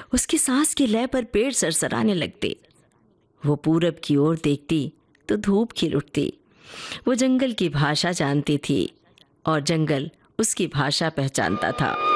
उसकी सांस की लय पर पेड़ सरसराने लगते। वो पूरब की ओर देखती तो धूप खिल उठती। वो जंगल की भाषा जानती थी और जंगल उसकी भाषा पहचानता था।